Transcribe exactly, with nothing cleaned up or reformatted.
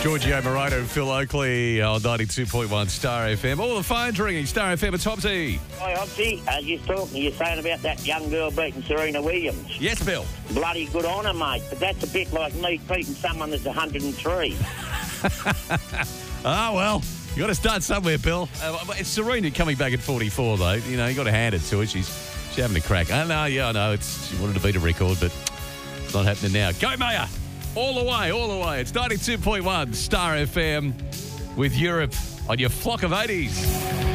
Giorgio Moroder and Phil Oakley on ninety-two point one Star F M. All the phones ringing. Star F M, it's Hopsy. Hi, Hopsy. Uh, you're talking, you're saying about that young girl beating Serena Williams. Yes, Bill. Bloody good on her, mate. But that's a bit like me beating someone that's one hundred and three. Ah, well, you got to start somewhere, Bill. Uh, it's Serena coming back at forty-four, though. You know, you got to hand it to her. She's she's having a crack. I know, yeah, I know. It's she wanted to beat a record, but it's not happening now. Go, Maya. All the way, all the way. It's ninety-two point one Star F M with Europe on your flock of eighties.